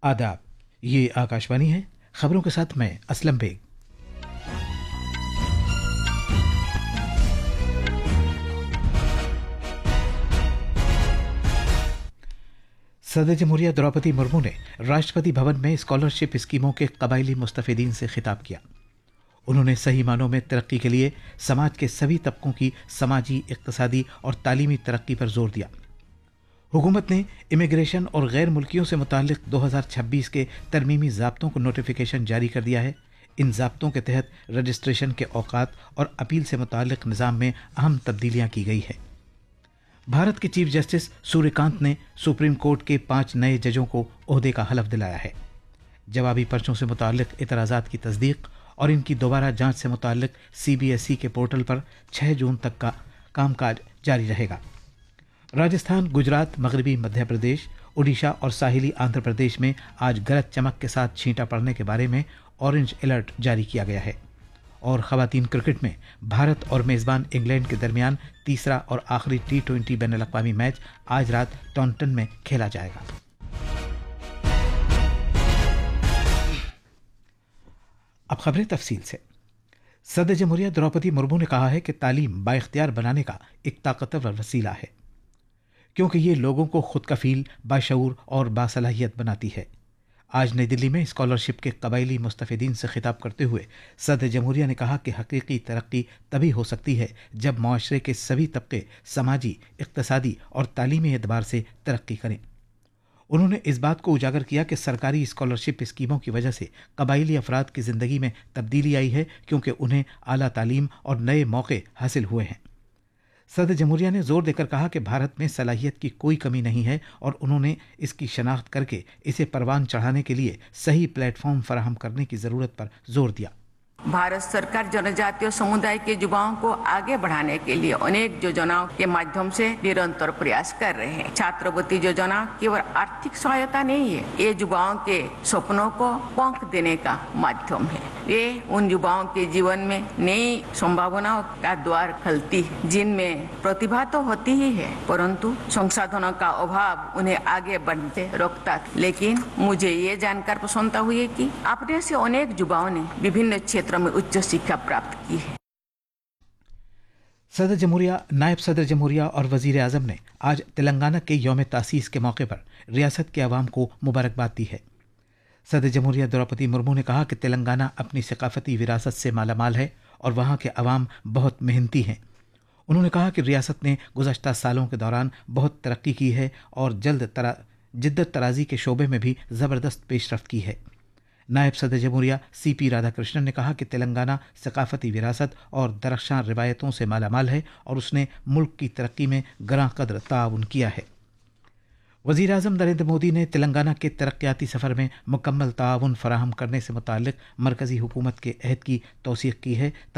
आदाब, ये आकाशवाणी है। खबरों के साथ मैं असलम बेग। सदर जमहूरिया द्रौपदी मुर्मू ने राष्ट्रपति भवन में स्कॉलरशिप स्कीमों के कबायली मुस्तफिदीन से खिताब किया। उन्होंने सही मानों में तरक्की के लिए समाज के सभी तबकों की समाजी, इक्तिसादी और तालीमी तरक्की पर जोर दिया। हुकूमत ने इमिग्रेशन और गैर मुल्कियों से मुताल्लिक 2026 के तरमीमी ज़ाब्तों को नोटिफिकेशन जारी कर दिया है। इन ज़ाब्तों के तहत रजिस्ट्रेशन के औकात और अपील से मुताल्लिक निज़ाम में अहम तब्दीलियाँ की गई है। भारत के चीफ जस्टिस सूर्यकांत ने सुप्रीम कोर्ट के 5 नए जजों को ओहदे का हलफ दिलाया है। जवाबी पर्चों से मुताल्लिक इतराज़ात की तस्दीक और इनकी दोबारा जांच से मुताल्लिक CBSE के पोर्टल पर 6 जून तक का कामकाज जारी रहेगा। राजस्थान, गुजरात, मगरबी मध्य प्रदेश, उड़ीसा और साहिली आंध्र प्रदेश में आज गरज चमक के साथ छींटा पड़ने के बारे में ऑरेंज अलर्ट जारी किया गया है। और ख़वातीन क्रिकेट में भारत और मेज़बान इंग्लैंड के दरमियान तीसरा और आखिरी T20 बैनुल-अक़वामी मैच आज रात टॉन्टन में खेला जाएगा। अब खबरें तफसील से। सदर जमहूरिया द्रौपदी मुर्मू ने कहा है कि तालीम बाइख्तियार बनाने का एक ताकतवर वसीला है, क्योंकि ये लोगों को खुद कफील, बाशऊर और बासलाहियत बनाती है। आज नई दिल्ली में स्कॉलरशिप के कबायली मुस्तफिदीन से खिताब करते हुए सदर जमहूरिया ने कहा कि हकीकी तरक्की तभी हो सकती है जब मुआशरे के सभी तबके समाजी, इक्तिसादी और तालीमी एतबार से तरक्की करें। उन्होंने इस बात को उजागर किया कि सरकारी स्कॉलरशिप स्कीमों की वजह से कबायली अफराद की ज़िंदगी में तब्दीली आई है, क्योंकि उन्हें आला तालीम और नए मौके हासिल हुए हैं। सदर जमहूरिया ने जोर देकर कहा कि भारत में सलाहियत की कोई कमी नहीं है और उन्होंने इसकी शनाख्त करके इसे परवान चढ़ाने के लिए सही प्लेटफॉर्म फराहम करने की ज़रूरत पर जोर दिया। भारत सरकार जनजातीय समुदाय के युवाओं को आगे बढ़ाने के लिए अनेक योजनाओं के माध्यम से निरंतर प्रयास कर रहे हैं। छात्रवृत्ति योजना केवल आर्थिक सहायता नहीं है, ये युवाओं के सपनों को पंख देने का माध्यम है। ये उन युवाओं के जीवन में नई संभावनाओं का द्वार खोलती है, जिनमें प्रतिभा तो होती ही है, परंतु संसाधनों का अभाव उन्हें आगे बढ़ते रोकता था। लेकिन मुझे ये जानकर प्रसन्नता हुई कि अपने से अनेक युवाओं ने विभिन्न क्षेत्रों में उच्च शिक्षा प्राप्त की है। सदर जमहूरिया, नायब सदर जमहूरिया और वजीर आजम ने आज तेलंगाना के यौम तासीस के मौके पर रियासत के अवाम को मुबारकबाद दी है। सदर जमहूरिया द्रौपदी मुर्मू ने कहा कि तेलंगाना अपनी सकाफती विरासत से मालामाल है और वहाँ के अवाम बहुत मेहनती हैं। उन्होंने कहा कि रियासत ने गुज़श्ता सालों के दौरान बहुत तरक्की की है और जिद्दत तराजी के शोबे में भी ज़बरदस्त पेशरफ्त की है। नायब सदर जमहूरिया CP राधाकृष्णन ने कहा कि तेलंगाना सकाफती विरासत और दरख्शां रिवायतों से मालामाल है और उसने मुल्क की तरक्की में गरां कदर ताउन किया है। वज़ीर आज़म नरेंद्र मोदी ने तेलंगाना के तरक्याती सफ़र में मुकम्मल ताउन फराहम करने से मुताल्लिक मरकज़ी हुकूमत के अहद की तौसीक़ की है